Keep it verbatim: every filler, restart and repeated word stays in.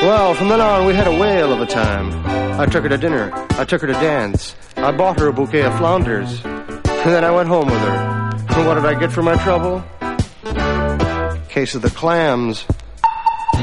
Well, from then on, we had a whale of a time. I took her to dinner. I took her to dance. I bought her a bouquet of flounders. And then I went home with her. And what did I get for my trouble? Case of the clams.